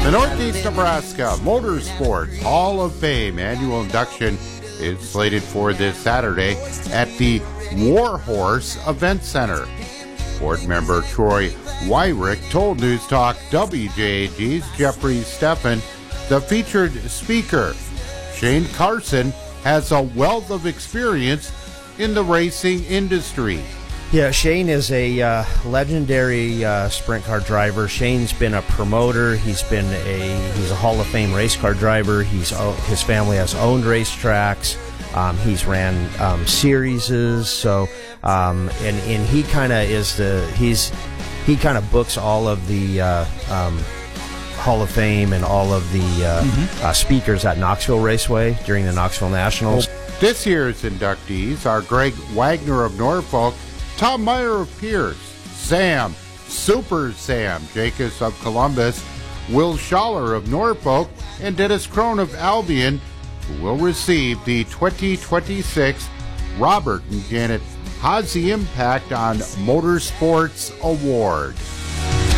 The Northeast Nebraska Motorsports Hall of Fame annual induction is slated for this Saturday at the Warhorse Event Center. Board member Troy Wyrick told News Talk WJAG's Jeffrey Steffen the featured speaker, Shane Carson, has a wealth of experience in the racing industry. Yeah, Shane is a legendary sprint car driver. Shane's been a promoter. He's a Hall of Fame race car driver. His family has owned racetracks. He's ran series. So and he kind of books all of the Hall of Fame and all of the speakers at Knoxville Raceway during the Knoxville Nationals. This year's inductees are Greg Wagner of Norfolk, Tom Meyer of Pierce, Sam, Super Sam Jacobs of Columbus, Will Schaller of Norfolk, and Dennis Crone of Albion, who will receive the 2026 Robert and Janet Hazy Impact on Motorsports Award.